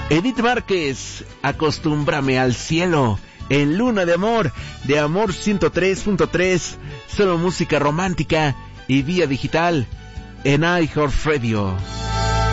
Edith Márquez, Acostúmbrame al cielo, en Luna de Amor 103.3, solo música romántica y vía digital en iHeartRadio.